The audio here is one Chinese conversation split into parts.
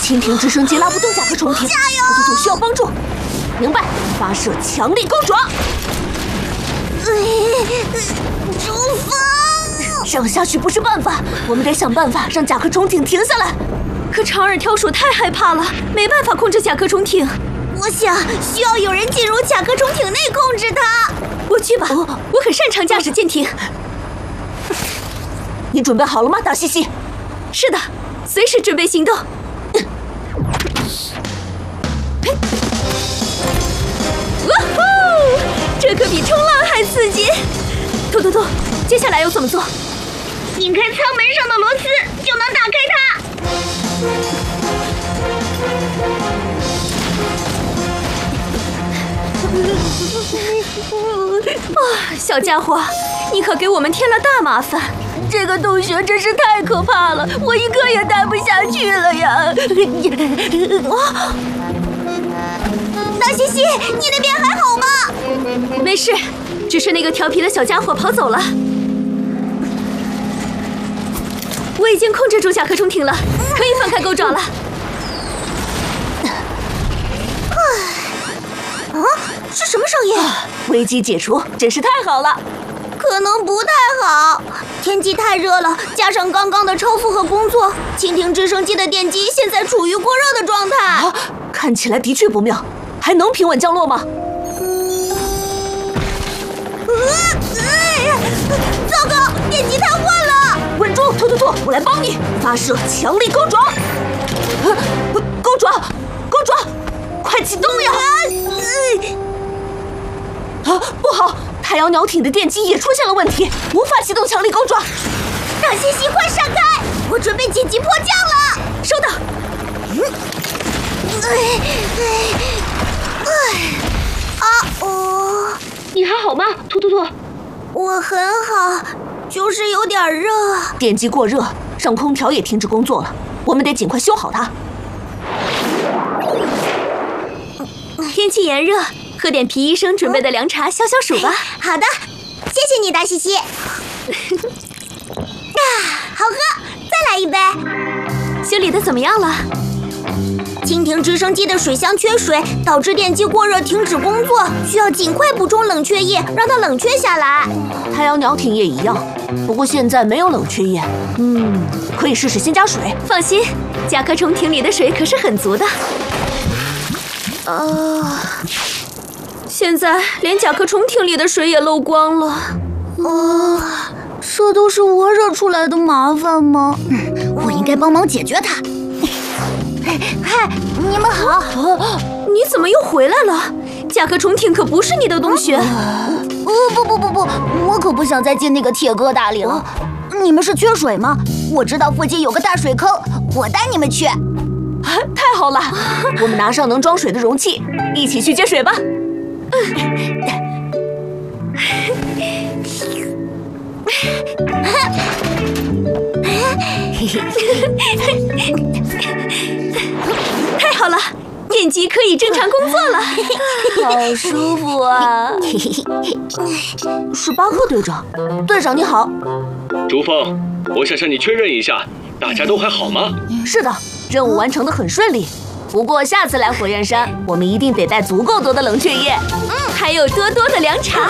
蜻蜓直升机拉不动甲壳虫艇， 加油！ 兔兔需要帮助。明白，发射强力钩爪。 主峰， 这样下去不是办法，我们得想办法让甲壳虫艇停下来。可长耳条鼠太害怕了，没办法控制甲壳虫艇。 我想需要有人进入甲壳虫艇内控制它。 我去吧，我很擅长驾驶舰艇。你准备好了吗，大西西？是的，随时准备行动。哇呼！这可比冲浪还刺激。兔，接下来要怎么做？ 拧开舱门上的螺丝，就能打开它。 小家伙，你可给我们添了大麻烦。这个洞穴真是太可怕了，我一刻也待不下去了呀！ 大西西，你那边还好吗？ 没事，只是那个调皮的小家伙跑走了。我已经控制住甲壳虫艇了，可以放开钩爪了。 是什么声音？ 危机解除，真是太好了。 可能不太好，天气太热了，加上刚刚的超负荷工作，蜻蜓直升机的电机现在处于过热的状态。 看起来的确不妙，还能平稳降落吗？ 糟糕，电机瘫痪了！ 稳住，兔，我来帮你发射强力钩爪。钩爪，快启动呀！不好，太阳鸟艇的电机也出现了问题，无法启动强力钩爪。 大西西，快闪开！我准备紧急迫降了。 收到。你还好吗，兔？ 我很好，就是有点热。 电机过热，让空调也停止工作了，我们得尽快修好它。天气炎热，喝点皮医生准备的凉茶消消暑吧。 好的，谢谢你，大西西。好喝，再来一杯。 修理的怎么样了？ 蜻蜓直升机的水箱缺水，导致电机过热停止工作，需要尽快补充冷却液，让它冷却下来。 太阳鸟艇也一样，不过现在没有冷却液。可以试试先加水。放心，甲壳虫艇里的水可是很足的。现在连甲壳虫艇里的水也漏光了。 这都是我惹出来的麻烦吗？我应该帮忙解决它。嗨，你们好。 你怎么又回来了？甲壳虫艇可不是你的洞穴。 不，我可不想再进那个铁疙瘩里了。你们是缺水吗？我知道附近有个大水坑，我带你们去。 太好了，我们拿上能装水的容器，一起去接水吧。太好了，电机可以正常工作了，好舒服啊！是巴克队长，队长你好。 竹峰，我想向你确认一下，大家都还好吗？ 是的，任务完成得很顺利。不过下次来火焰山，我们一定得带足够多的冷却液，还有多多的凉茶。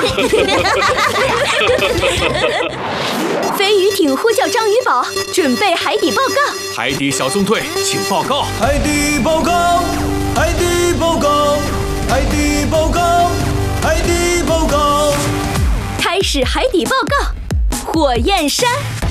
飞鱼艇呼叫章鱼堡，准备海底报告。 海底小纵队，请报告。 海底报告，海底报告，海底报告，海底报告。 开始海底报告，火焰山。